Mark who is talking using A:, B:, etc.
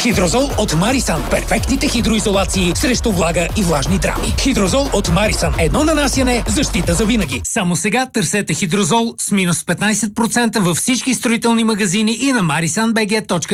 A: Хидрозол от Марисан. Перфектните хидроизолации срещу влага и влажни драми. Хидрозол от Марисан. Едно нанасяне, защита за винаги. Само сега търсете Хидрозол с минус 15% във всички строителни магазини и на marisanbg.com.